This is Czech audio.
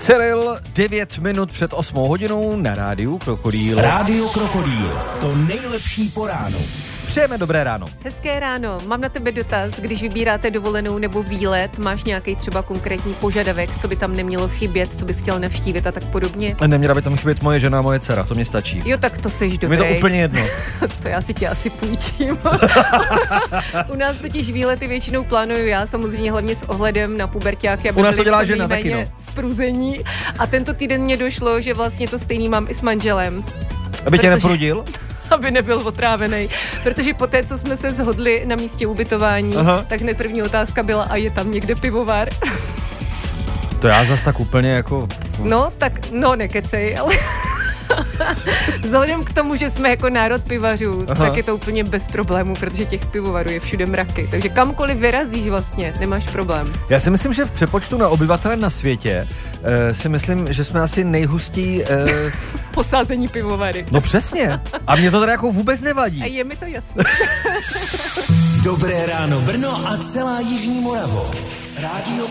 Cyril, 9 minut před 8 hodinou na rádiu Krokodýl. Rádio Krokodýl, to nejlepší po ránu. Přejeme dobré ráno. Hezké ráno. Mám na tebe dotaz. Když vybíráte dovolenou nebo výlet, máš nějaký třeba konkrétní požadavek, co by tam nemělo chybět, co bys chtěl navštívit a tak podobně? Neměla by tam chybět moje žena a moje dcera, to mě stačí. Jo, tak to seš dobrý. Mi to úplně jedno. To já si tě asi půjčím. U nás totiž výlety většinou plánuju já, samozřejmě hlavně s ohledem na puberťáky. U nás to dělá žena taky, no. Spruzení. A tento týden mě došlo, že vlastně to stejný mám i s manželem. Aby tě neprudil? Aby nebyl otrávený. Protože poté, co jsme se shodli na místě ubytování, tak hned první otázka byla, a je tam někde pivovar? To já zas tak úplně jako... No nekecej, ale... Vzhledem k tomu, že jsme jako národ pivařů, tak je to úplně bez problémů, protože těch pivovarů je všude mraky. Takže kamkoliv vyrazíš vlastně, nemáš problém. Já si myslím, že v přepočtu na obyvatele na světě si myslím, že jsme asi nejhustí... Posázení pivovary. No přesně. A mě to teda jako vůbec nevadí. A je mi to jasné. Dobré ráno Brno a celá jižní Moravo. Rádio